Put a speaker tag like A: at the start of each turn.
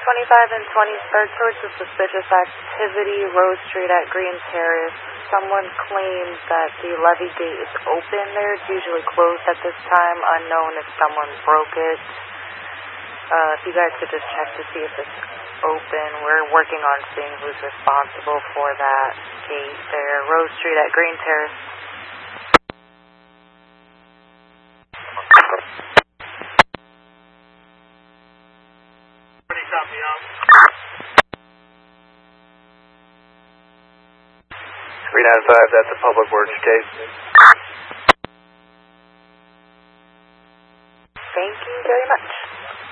A: 25 and 23rd towards the suspicious activity, Rose Street at Green Terrace. Someone claims that the levee gate is open there. It's usually closed at this time. Unknown if someone broke it. If you guys could just check to see if it's open. We're working on seeing who's responsible for that gate there. Rose Street at Green Terrace.
B: Copy,
C: 395, that's a public works case.